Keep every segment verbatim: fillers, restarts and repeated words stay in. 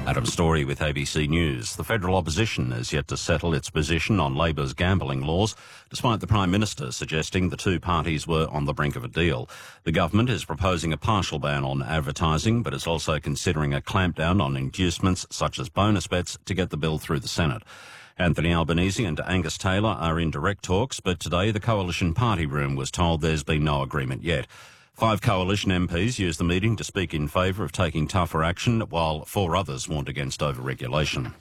Adam Story with A B C News. The federal opposition is yet to settle its position on Labor's gambling laws, despite the Prime Minister suggesting the two parties were on the brink of a deal. The government is proposing a partial ban on advertising, but is also considering a clampdown on inducements such as bonus bets to get the bill through the Senate. Anthony Albanese and Angus Taylor are in direct talks, but today the Coalition Party Room was told there's been no agreement yet. Five Coalition M Ps used the meeting to speak in favour of taking tougher action, while four others warned against over-regulation.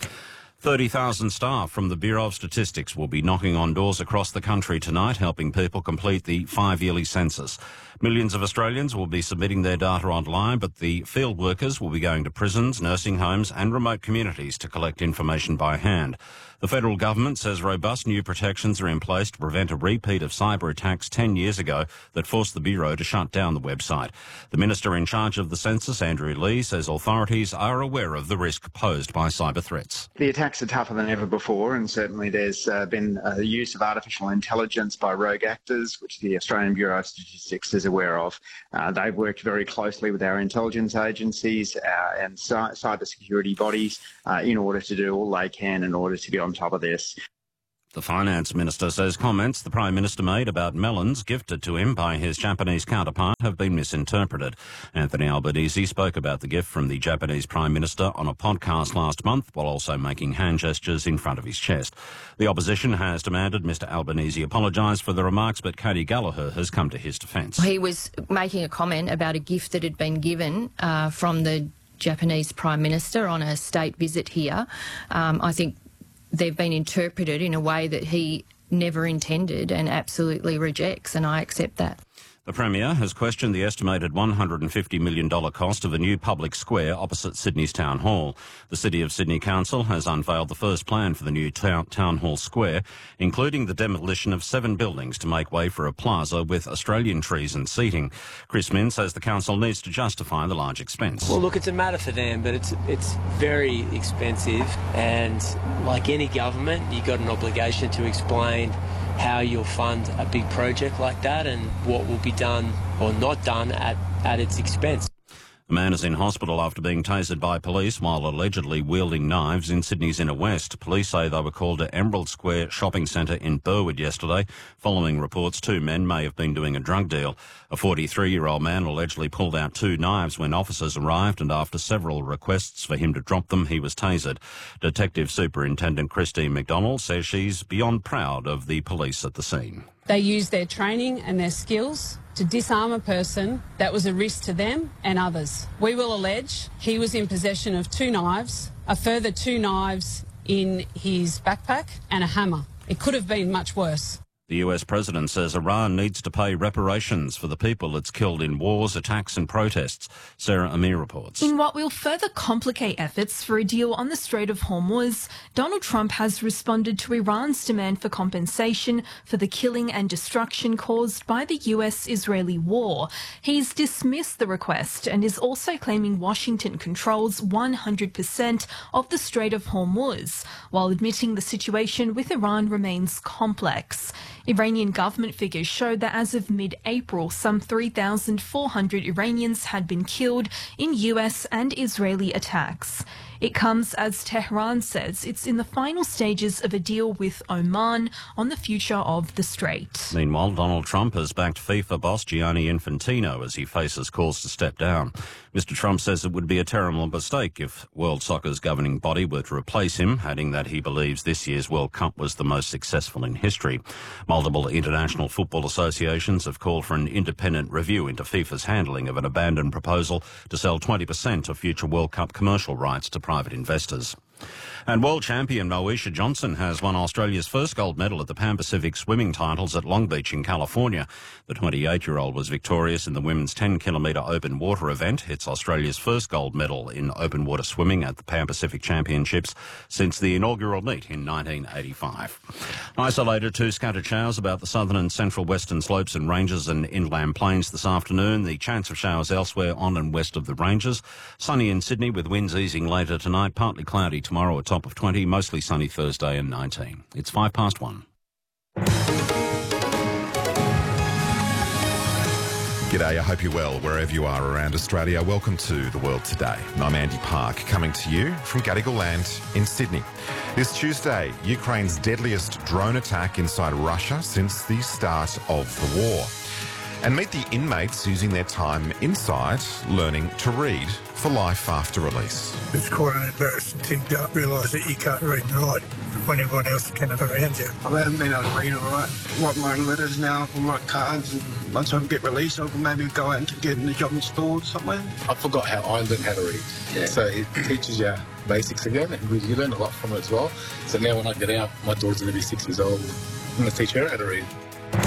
thirty thousand staff from the Bureau of Statistics will be knocking on doors across the country tonight, helping people complete the five-yearly census. Millions of Australians will be submitting their data online, but the field workers will be going to prisons, nursing homes and remote communities to collect information by hand. The federal government says robust new protections are in place to prevent a repeat of cyber attacks ten years ago that forced the Bureau to shut down the website. The minister in charge of the census, Andrew Lee, says authorities are aware of the risk posed by cyber threats. The attacks are tougher than ever before, and certainly there's uh, been a uh, use of artificial intelligence by rogue actors, which the Australian Bureau of Statistics is aware of. Uh, they've worked very closely with our intelligence agencies uh, and cy- cyber security bodies uh, in order to do all they can in order to be on top of this. The Finance Minister says comments the Prime Minister made about melons gifted to him by his Japanese counterpart have been misinterpreted. Anthony Albanese spoke about the gift from the Japanese Prime Minister on a podcast last month, while also making hand gestures in front of his chest. The opposition has demanded Mister Albanese apologise for the remarks, but Katie Gallagher has come to his defence. He was making a comment about a gift that had been given uh, from the Japanese Prime Minister on a state visit here. Um, I think they've been interpreted in a way that he never intended and absolutely rejects, and I accept that. The Premier has questioned the estimated one hundred fifty million dollars cost of a new public square opposite Sydney's Town Hall. The City of Sydney Council has unveiled the first plan for the new town, town Hall Square, including the demolition of seven buildings to make way for a plaza with Australian trees and seating. Chris Min says the council needs to justify the large expense. Well, look, it's a matter for them, but it's it's very expensive, and like any government, you've got an obligation to explain how you'll fund a big project like that and what will be done or not done at, at its expense. The man is in hospital after being tasered by police while allegedly wielding knives in Sydney's inner west. Police say they were called to Emerald Square Shopping Centre in Burwood yesterday, following reports two men may have been doing a drug deal. A forty-three-year-old man allegedly pulled out two knives when officers arrived, and after several requests for him to drop them, he was tasered. Detective Superintendent Christine McDonald says she's beyond proud of the police at the scene. They used their training and their skills to disarm a person that was a risk to them and others. We will allege he was in possession of two knives, a further two knives in his backpack and a hammer. It could have been much worse. The U S President says Iran needs to pay reparations for the people it's killed in wars, attacks and protests. Sarah Amir reports. In what will further complicate efforts for a deal on the Strait of Hormuz, Donald Trump has responded to Iran's demand for compensation for the killing and destruction caused by the U S-Israeli war. He's dismissed the request and is also claiming Washington controls one hundred percent of the Strait of Hormuz, while admitting the situation with Iran remains complex. Iranian government figures show that as of mid-April, some three thousand four hundred Iranians had been killed in U S and Israeli attacks. It comes as Tehran says it's in the final stages of a deal with Oman on the future of the Strait. Meanwhile, Donald Trump has backed FIFA boss Gianni Infantino as he faces calls to step down. Mister Trump says it would be a terrible mistake if World Soccer's governing body were to replace him, adding that he believes this year's World Cup was the most successful in history. Multiple international football associations have called for an independent review into FIFA's handling of an abandoned proposal to sell twenty percent of future World Cup commercial rights to private investors. And world champion Moesha Johnson has won Australia's first gold medal at the Pan Pacific swimming titles at Long Beach in California. The twenty-eight-year-old was victorious in the women's ten kilometre open water event. It's Australia's first gold medal in open water swimming at the Pan Pacific Championships since the inaugural meet in nineteen eighty-five. Isolated to scattered showers about the southern and central western slopes and ranges and inland plains this afternoon. The chance of showers elsewhere on and west of the ranges. Sunny in Sydney with winds easing later tonight. Partly cloudy tomorrow, a top of twenty, mostly sunny Thursday and nineteen. It's five past one. G'day, I hope you're well wherever you are around Australia. Welcome to The World Today. I'm Andy Park, coming to you from Gadigal Land in Sydney. This Tuesday, Ukraine's deadliest drone attack inside Russia since the start of the war. And meet the inmates using their time inside learning to read for life after release. It's quite an embarrassing thing to realise that you can't read and write when everyone else can around you. I haven't been able to read or write. Write my own letters now, I can write cards, and once I get released I can maybe go out and get in a job in store somewhere. I forgot how I learned how to read. Yeah. So it teaches you basics again, and you learn a lot from it as well. So now when I get out, my daughter's going to be six years old. I'm going to teach her how to read.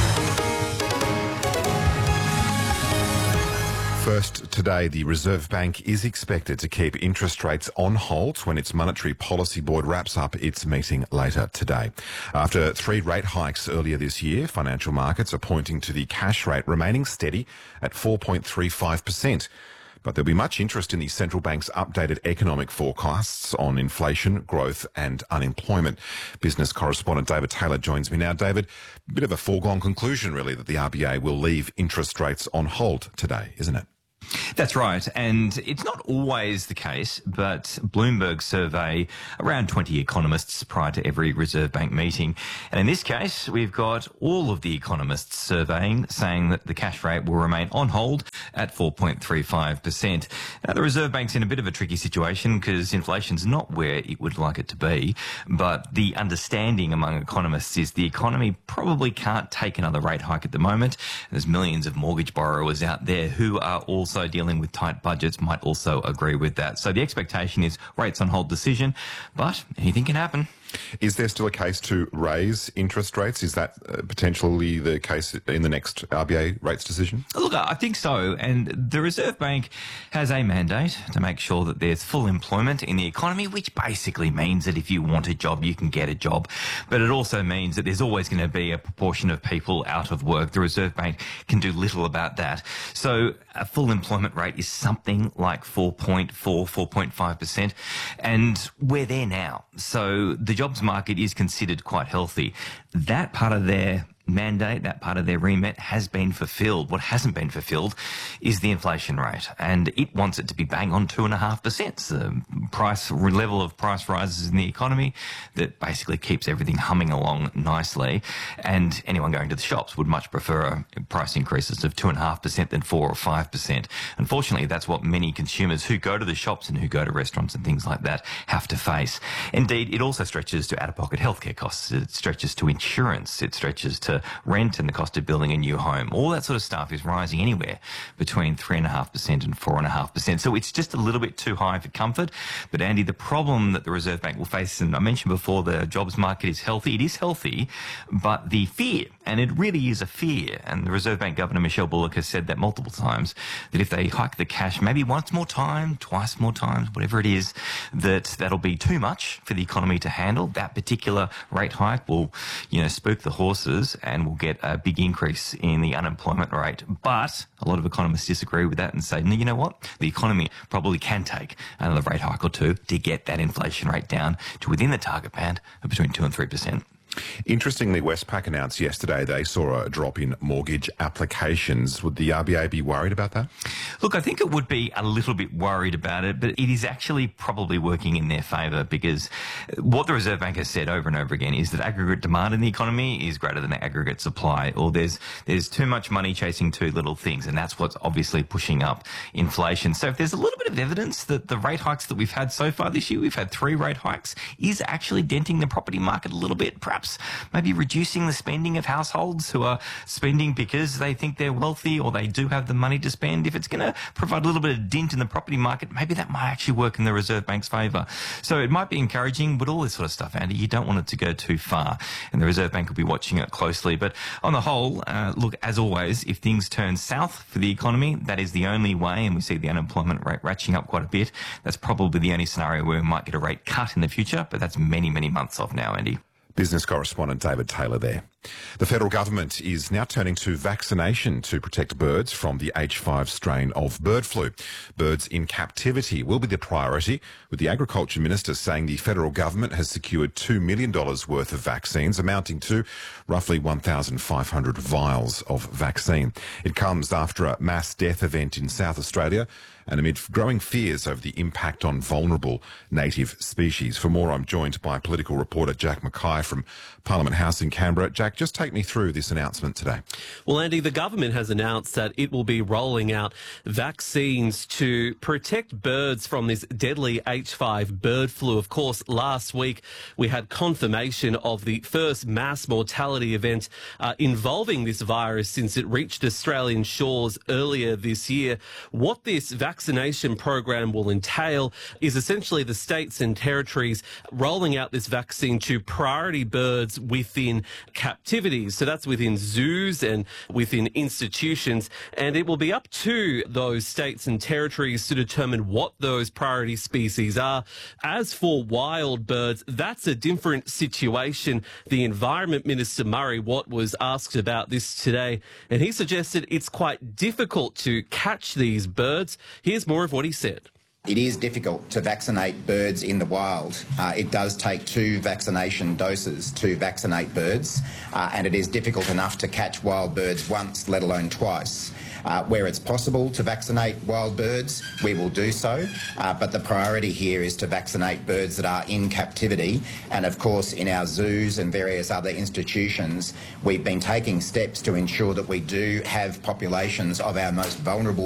First today, the Reserve Bank is expected to keep interest rates on hold when its Monetary Policy Board wraps up its meeting later today. After three rate hikes earlier this year, financial markets are pointing to the cash rate remaining steady at four point three five percent. But there'll be much interest in the central bank's updated economic forecasts on inflation, growth and unemployment. Business correspondent David Taylor joins me now. David, a bit of a foregone conclusion really that the R B A will leave interest rates on hold today, isn't it? That's right, and it's not always the case, but Bloomberg survey around twenty economists prior to every Reserve Bank meeting. And in this case, we've got all of the economists surveying saying that the cash rate will remain on hold at four point three five percent. Now, the Reserve Bank's in a bit of a tricky situation because inflation's not where it would like it to be, but the understanding among economists is the economy probably can't take another rate hike at the moment. There's millions of mortgage borrowers out there who are also dealing with tight budgets, might also agree with that. So the expectation is rates on hold decision, but anything can happen. Is there still a case to raise interest rates? Is that uh, potentially the case in the next R B A rates decision? Look, I think so. And the Reserve Bank has a mandate to make sure that there's full employment in the economy, which basically means that if you want a job, you can get a job. But it also means that there's always going to be a proportion of people out of work. The Reserve Bank can do little about that. So a full employment rate is something like four point four, four point five percent. And we're there now. So the jobs market is considered quite healthy. That part of their mandate, that part of their remit has been fulfilled. What hasn't been fulfilled is the inflation rate, and it wants it to be bang on two and a half percent. The price level of price rises in the economy that basically keeps everything humming along nicely. And anyone going to the shops would much prefer price increases of two and a half percent than four or five percent. Unfortunately, that's what many consumers who go to the shops and who go to restaurants and things like that have to face. Indeed, it also stretches to out-of-pocket healthcare costs. It stretches to insurance. It stretches to rent and the cost of building a new home. All that sort of stuff is rising anywhere between three point five percent and four point five percent. So it's just a little bit too high for comfort. But Andy, the problem that the Reserve Bank will face, and I mentioned before, the jobs market is healthy. It is healthy, but the fear, and it really is a fear, and the Reserve Bank Governor Michelle Bullock has said that multiple times, that if they hike the cash maybe once more time, twice more times, whatever it is, that that'll be too much for the economy to handle. That particular rate hike will, you know, spook the horses, and we'll get a big increase in the unemployment rate. But a lot of economists disagree with that and say, no, you know what? The economy probably can take another rate hike or two to get that inflation rate down to within the target band of between two and three percent. Interestingly, Westpac announced yesterday they saw a drop in mortgage applications. Would the R B A be worried about that? Look, I think it would be a little bit worried about it, but it is actually probably working in their favour, because what the Reserve Bank has said over and over again is that aggregate demand in the economy is greater than aggregate supply, or there's there's too much money chasing too little things, and that's what's obviously pushing up inflation. So if there's a little bit of evidence that the rate hikes that we've had so far this year, we've had three rate hikes, is actually denting the property market a little bit, perhaps maybe reducing the spending of households who are spending because they think they're wealthy or they do have the money to spend. If it's going to provide a little bit of dent in the property market, maybe that might actually work in the Reserve Bank's favour. So it might be encouraging, but all this sort of stuff, Andy, you don't want it to go too far, and the Reserve Bank will be watching it closely. But on the whole, uh, look, as always, if things turn south for the economy, that is the only way, and we see the unemployment rate ratcheting up quite a bit. That's probably the only scenario where we might get a rate cut in the future, but that's many, many months off now, Andy. Business correspondent David Taylor there. The federal government is now turning to vaccination to protect birds from the H five strain of bird flu. Birds in captivity will be the priority, with the Agriculture Minister saying the federal government has secured two million dollars worth of vaccines, amounting to roughly one thousand five hundred vials of vaccine. It comes after a mass death event in South Australia and amid growing fears over the impact on vulnerable native species. For more, I'm joined by political reporter Jack Mackay from Parliament House in Canberra. Jack, just take me through this announcement today. Well, Andy, the government has announced that it will be rolling out vaccines to protect birds from this deadly H five bird flu. Of course, last week we had confirmation of the first mass mortality event uh, involving this virus since it reached Australian shores earlier this year. What this vaccine vaccination program will entail is essentially the states and territories rolling out this vaccine to priority birds within captivity. So that's within zoos and within institutions. And it will be up to those states and territories to determine what those priority species are. As for wild birds, that's a different situation. The Environment Minister, Murray Watt, was asked about this today, and he suggested it's quite difficult to catch these birds. Here's more of what he said. It is difficult to vaccinate birds in the wild. Uh, it does take two vaccination doses to vaccinate birds, uh, and it is difficult enough to catch wild birds once, let alone twice. Uh, where it's possible to vaccinate wild birds, we will do so, uh, but the priority here is to vaccinate birds that are in captivity. And of course, in our zoos and various other institutions, we've been taking steps to ensure that we do have populations of our most vulnerable